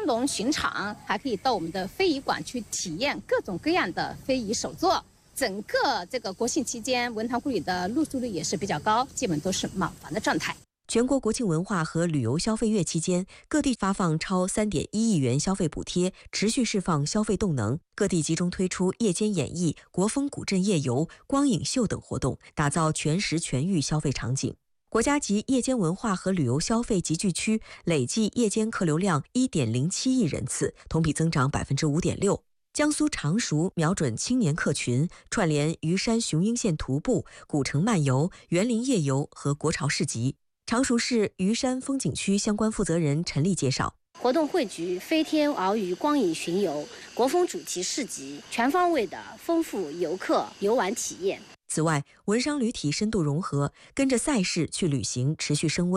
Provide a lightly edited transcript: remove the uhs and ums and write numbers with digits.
龙巡场，还可以到我们的非遗馆去体验各种各样的非遗手作。整个这个国庆期间，文塘故里的入住率也是比较高，基本都是满房的状态。 全国国庆文化和旅游消费月期间，各地发放超3.1亿元消费补贴，持续释放消费动能。各地集中推出夜间演艺、国风古镇夜游、光影秀等活动，打造全时全域消费场景。国家级夜间文化和旅游消费集聚区累计夜间客流量1.07亿人次，同比增长5.6%。江苏常熟瞄准青年客群，串联虞山雄鹰线徒步、古城漫游、园林夜游和国潮市集。常熟市虞山风景区相关负责人陈丽介绍， 活动汇聚飞天鳌鱼光影巡游、国风主题市集，全方位的丰富游客游玩体验。 此外，文商旅体深度融合，跟着赛事去旅行，持续升温。